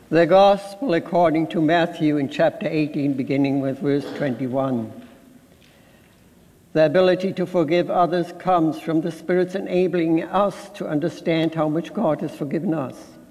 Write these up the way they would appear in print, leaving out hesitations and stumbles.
The Gospel according to Matthew in chapter 18, beginning with verse 21. The ability to forgive others comes from the Spirit's enabling us to understand how much God has forgiven us.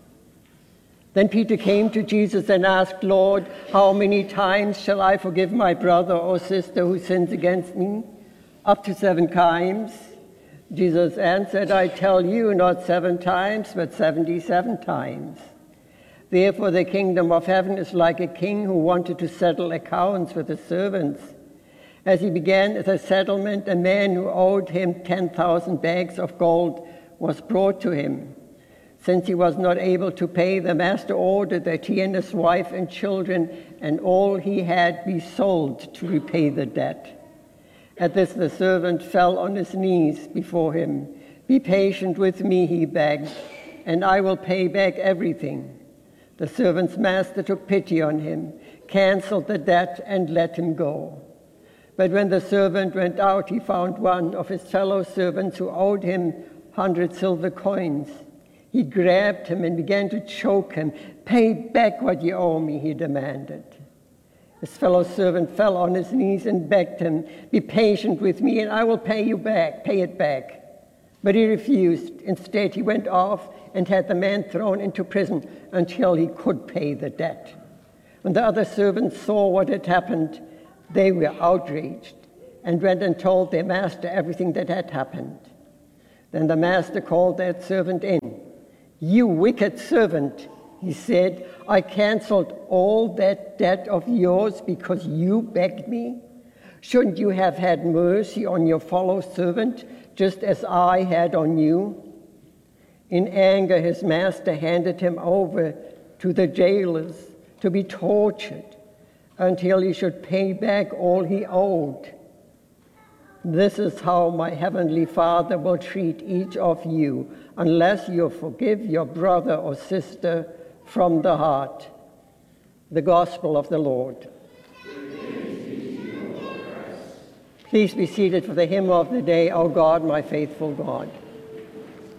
Then Peter came to Jesus and asked, "Lord, how many times shall I forgive my brother or sister who sins against me? Up to 7 times?" Jesus answered, "I tell you, not 7 times, but 77 times. Therefore the kingdom of heaven is like a king who wanted to settle accounts with his servants. As he began the settlement, a man who owed him 10,000 bags of gold was brought to him. Since he was not able to pay, the master ordered that he and his wife and children and all he had be sold to repay the debt. At this the servant fell on his knees before him. "Be patient with me," he begged, "and I will pay back everything." The servant's master took pity on him, canceled the debt, and let him go. But when the servant went out, he found one of his fellow servants who owed him 100 silver coins. He grabbed him and began to choke him. "Pay back what you owe me," he demanded. His fellow servant fell on his knees and begged him, "Be patient with me and I will pay it back." But he refused. Instead, he went off and had the man thrown into prison until he could pay the debt. When the other servants saw what had happened, they were outraged and went and told their master everything that had happened. Then the master called that servant in. "You wicked servant," he said, "I canceled all that debt of yours because you begged me. Shouldn't you have had mercy on your fellow servant, just as I had on you?" In anger, his master handed him over to the jailers to be tortured until he should pay back all he owed. This is how my heavenly Father will treat each of you unless you forgive your brother or sister from the heart. The Gospel of the Lord. Please be seated for the hymn of the day, "O God, my faithful God."